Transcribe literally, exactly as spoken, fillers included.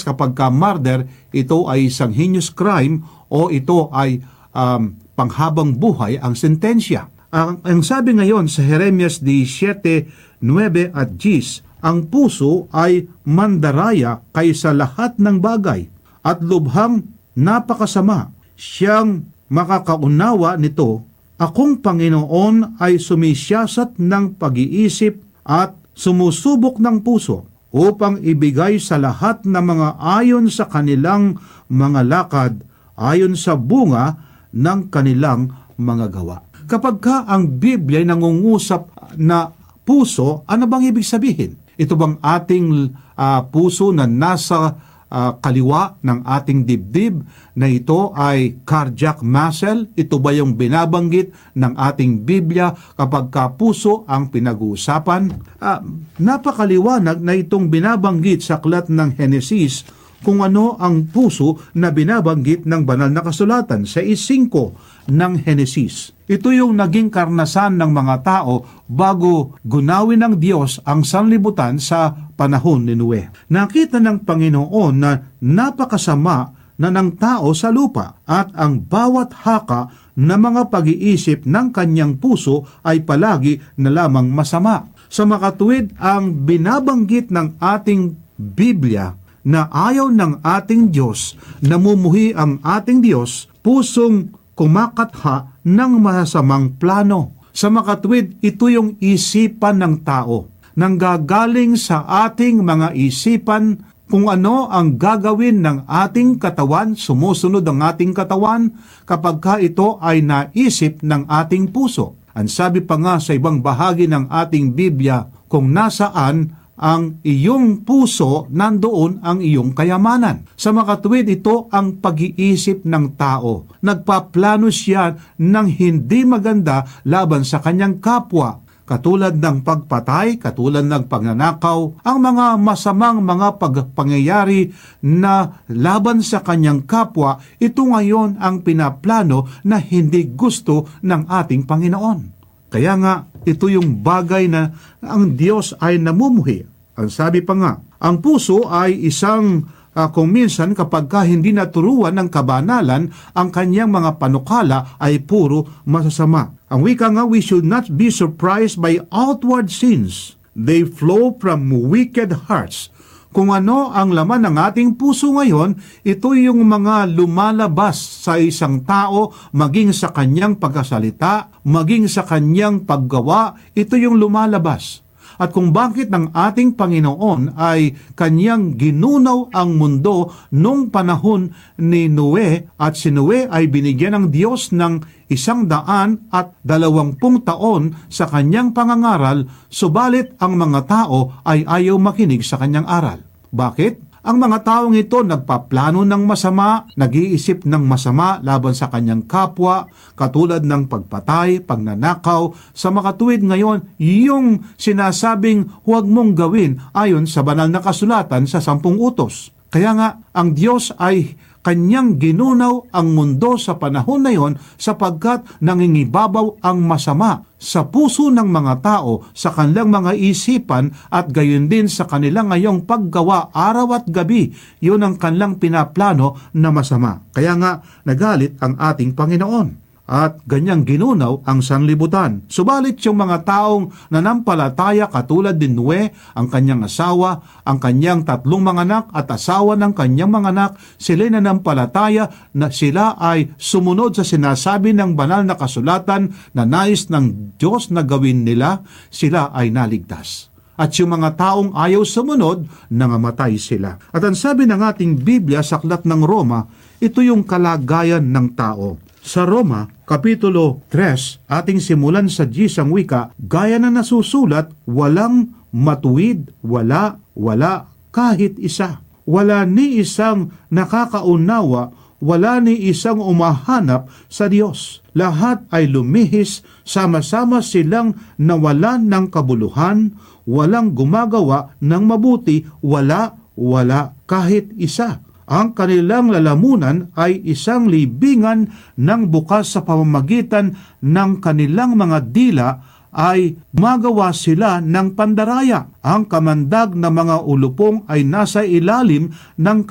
madalas kapag ka murder, ito ay isang heinous crime o ito ay um, panghabang buhay ang sentensya. Ang, ang sabi ngayon sa Jeremias seventeen, nine at ten, ang puso ay mandaraya kaysa lahat ng bagay at lubhang napakasama. Siyang makakaunawa nito, akong Panginoon ay sumisyasat ng pag-iisip at sumusubok ng puso upang ibigay sa lahat ng mga ayon sa kanilang mga lakad, ayon sa bunga ng kanilang mga gawa. Kapag ka ang Biblia ay nangungusap na puso, ano bang ibig sabihin? Ito bang ating uh, puso na nasa uh, kaliwa ng ating dibdib na ito ay cardiac muscle? Ito ba yung binabanggit ng ating Biblia kapag ka puso ang pinag-uusapan? Uh, napakaliwanag na itong binabanggit sa aklat ng Henesis kung ano ang puso na binabanggit ng banal na kasulatan sa isingko ng Henesis. Ito yung naging karanasan ng mga tao bago gunawin ng Diyos ang sanlibutan sa panahon ni Noe. Nakita ng Panginoon na napakasama na ng tao sa lupa at ang bawat haka na mga pag-iisip ng kanyang puso ay palagi na lamang masama. Sa makatuwid, ang binabanggit ng ating Biblia na ayaw ng ating Diyos, namumuhi ang ating Diyos, pusong kumakatha ng masasamang plano. Sa makatwid, ito yung isipan ng tao, nanggagaling sa ating mga isipan kung ano ang gagawin ng ating katawan, sumusunod ang ating katawan kapag ka ito ay naisip ng ating puso. Ang sabi pa nga sa ibang bahagi ng ating Biblia, kung nasaan ang iyong puso, nandoon ang iyong kayamanan. Sa makatuwid, ito ang pag-iisip ng tao. Nagpaplano siya ng hindi maganda laban sa kanyang kapwa, katulad ng pagpatay, katulad ng pagnanakaw, ang mga masamang mga pagpangyayari na laban sa kanyang kapwa, ito ngayon ang pinaplano na hindi gusto ng ating Panginoon. Kaya nga, ito yung bagay na ang Diyos ay namumuhi. Ang sabi pa nga, ang puso ay isang, uh, kung minsan kapag ka hindi naturuan ng kabanalan, ang kanyang mga panukala ay puro masasama. Ang wika nga, we should not be surprised by outward sins. They flow from wicked hearts. Kung ano ang laman ng ating puso ngayon, ito yung mga lumalabas sa isang tao, maging sa kanyang pagkasalita, maging sa kanyang paggawa, ito yung lumalabas. At kung bakit ng ating Panginoon ay kanyang ginunaw ang mundo nung panahon ni Noe, at si Noe ay binigyan ng Diyos ng isang daan at dalawampung taon sa kanyang pangangaral, subalit ang mga tao ay ayaw makinig sa kanyang aral. Bakit? Ang mga taong ito nagpaplano ng masama, nag-iisip ng masama laban sa kanyang kapwa, katulad ng pagpatay, pagnanakaw. Sa makatuwid ngayon, yung sinasabing huwag mong gawin ayon sa banal na kasulatan sa sampung utos. Kaya nga, ang Diyos ay kanyang ginunaw ang mundo sa panahon na yon sapagkat nangingibabaw ang masama sa puso ng mga tao, sa kanilang mga isipan at gayon din sa kanilang ngayong paggawa araw at gabi. Yun ang kanilang pinaplano na masama. Kaya nga nagalit ang ating Panginoon at ganyang ginunaw ang sanlibutan. Subalit yung mga taong nanampalataya katulad din Noe, ang kanyang asawa, ang kanyang tatlong mga anak at asawa ng kanyang mga anak, sila nanampalataya na sila ay sumunod sa sinasabi ng banal na kasulatan na nais ng Diyos na gawin nila, sila ay naligtas. At yung mga taong ayaw sumunod, nangamatay sila. At ang sabi ng ating Biblia sa aklat ng Roma, ito yung kalagayan ng tao. Sa Roma, Kapitulo three, ating simulan sa Diyos ang wika, gaya na nasusulat, walang matuwid, wala, wala, kahit isa. Wala ni isang nakakaunawa, wala ni isang umahanap sa Diyos. Lahat ay lumihis, sama-sama silang nawalan ng kabuluhan, walang gumagawa ng mabuti, wala, wala, kahit isa. Ang kanilang lalamunan ay isang libingan ng bukas sa pamamagitan ng kanilang mga dila ay magawa sila ng pandaraya. Ang kamandag na mga ulupong ay nasa ilalim ng